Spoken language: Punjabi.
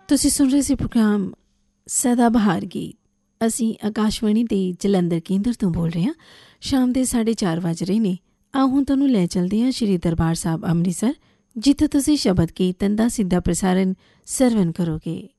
ਤੁਸੀਂ ਸੁਣ ਰਹੇ ਸੀ ਪ੍ਰੋਗਰਾਮ ਸਦਾ ਬਹਾਰ ਗੀਤ। ਅਸੀਂ ਆਕਾਸ਼ਵਾਣੀ ਦੇ ਜਲੰਧਰ ਕੇਂਦਰ ਤੋਂ ਬੋਲ ਰਹੇ ਹਾਂ। ਸ਼ਾਮ ਦੇ 4:30 ਵੱਜ ਰਹੇ ਨੇ। ਆਓ ਹੁਣ ਤੁਹਾਨੂੰ ਲੈ ਚਲਦੇ ਹਾਂ ਸ਼੍ਰੀ ਦਰਬਾਰ ਸਾਹਿਬ ਅੰਮ੍ਰਿਤਸਰ, ਜਿੱਥੇ ਤੁਸੀਂ ਸ਼ਬਦ ਕੀਰਤਨ ਦਾ ਸਿੱਧਾ ਪ੍ਰਸਾਰਣ ਸਰਵਣ ਕਰੋਗੇ।